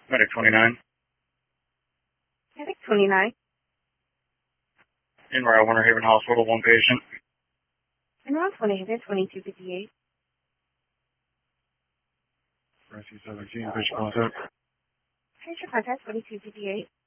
Medic 29. Medic 29. In Royal Winter Haven Hospital, one patient. En route 2258. Rescue 17, patient contact. Patient contact 2258.